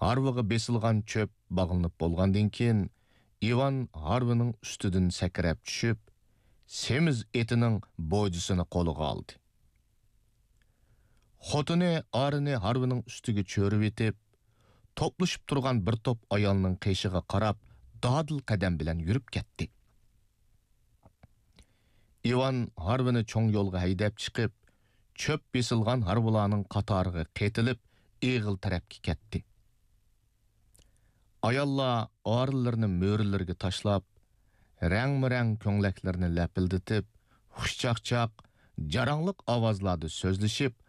Harviga besilgan çöp bağlanıp bolgandan keyin Ivan Harvining ustidan sakrab tushib, semiz etining bo'jisini qo'liga oldi. Xotini arini Harvining ustiga cho'rib etib, to'plashib turgan bir top ayolning qeshiga qarab, dadil qadam bilan yurib ketdi. Ivan Harvini cho'ng yo'lga haydab chiqib, çöp besilgan harbularning qatoriga qetilib, eg'il tarafga ketdi. Ayollar arilarni mo'rilarga tashlab, rang-mirang ko'nglaklarini lapildatib, xushchaqchaq, jarangliq ovozlarda so'zlashib,